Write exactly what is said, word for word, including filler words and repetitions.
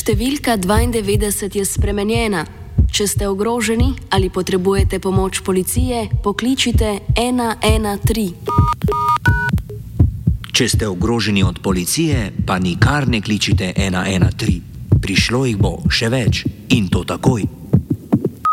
Številka dvaindevetdeset je spremenjena. Če ste ogroženi ali potrebujete pomoč policije, pokličite ena ena tri. Če ste ogroženi od policije, pa nikar ne kličite ena ena tri. Prišlo jih bo še več in to takoj.